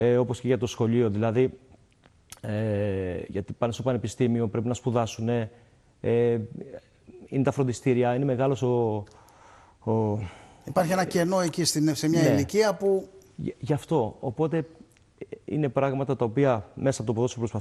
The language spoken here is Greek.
όπως και για το σχολείο. Δηλαδή, γιατί πάνε στο πανεπιστήμιο, πρέπει να σπουδάσουν. Είναι τα φροντιστήρια, είναι μεγάλος Υπάρχει ένα κενό εκεί σε μια ηλικία που... Γι' αυτό. Οπότε είναι πράγματα τα οποία μέσα από το ποδόσφαιρο προσπαθούμε